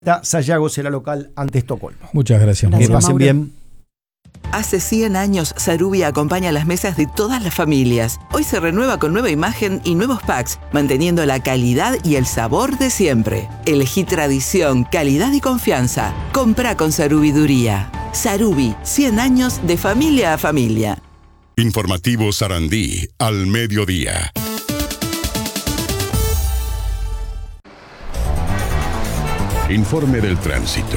Sayago será local ante Estocolmo. Muchas gracias. Que pasen bien. Hace 100 años, Sarubia acompaña las mesas de todas las familias. Hoy se renueva con nueva imagen y nuevos packs, manteniendo la calidad y el sabor de siempre. Elegí tradición, calidad y confianza. Comprá con Sarubiduría. Sarubi, 100 años de familia a familia. Informativo Sarandí, al mediodía. Informe del tránsito.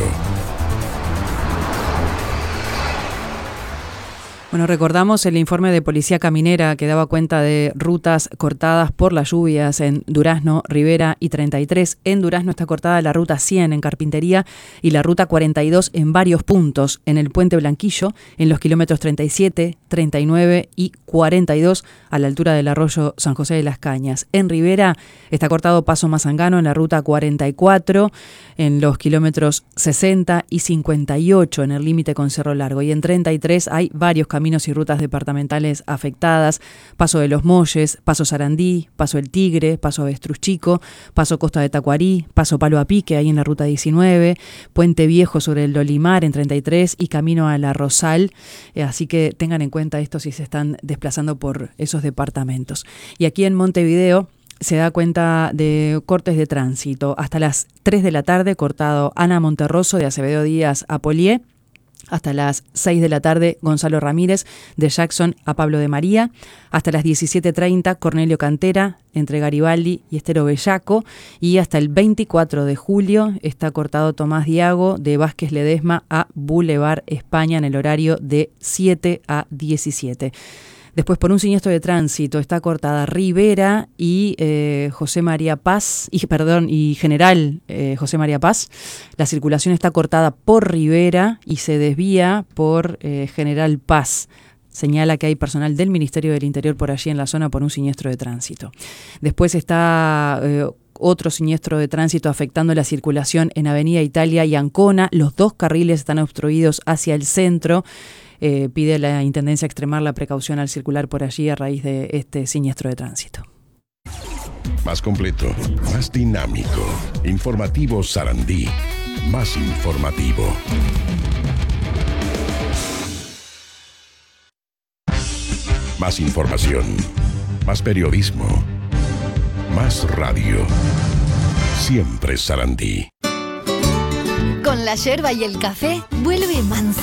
Bueno, recordamos el informe de Policía Caminera que daba cuenta de rutas cortadas por las lluvias en Durazno, Rivera y 33. En Durazno está cortada la ruta 100 en Carpintería y la ruta 42 en varios puntos, en el Puente Blanquillo, en los kilómetros 37, 39 y 42 a la altura del arroyo San José de las Cañas. En Rivera está cortado Paso Mazangano en la ruta 44, en los kilómetros 60 y 58 en el límite con Cerro Largo. Y en 33 hay varios caminos y rutas departamentales afectadas: Paso de los Molles, Paso Sarandí, Paso El Tigre, Paso Avestruz Chico, Paso Costa de Tacuarí, Paso Palo a Pique ahí en la ruta 19, Puente Viejo sobre el Lolimar en 33 y camino a La Rosal, así que tengan en cuenta esto si se están desplazando por esos departamentos. Y aquí en Montevideo se da cuenta de cortes de tránsito. Hasta las 3 de la tarde, cortado Ana Monterroso de Acevedo Díaz a Polié. Hasta las 6 de la tarde, Gonzalo Ramírez, de Jackson a Pablo de María. Hasta las 17:30, Cornelio Cantera, entre Garibaldi y Estero Bellaco. Y hasta el 24 de julio está cortado Tomás Diago, de Vázquez Ledesma a Boulevard España, en el horario de 7 a 17. Después, por un siniestro de tránsito, está cortada Rivera y José María Paz, y General José María Paz. La circulación está cortada por Rivera y se desvía por General Paz. Señala que hay personal del Ministerio del Interior por allí en la zona por un siniestro de tránsito. Después está otro siniestro de tránsito afectando la circulación en Avenida Italia y Ancona. Los dos carriles están obstruidos hacia el centro. Pide a la Intendencia extremar la precaución al circular por allí a raíz de este siniestro de tránsito. Más completo, más dinámico. Informativo Sarandí. Más informativo. Más información. Más periodismo. Más radio. Siempre Sarandí. Con la yerba y el café, vuelve manzana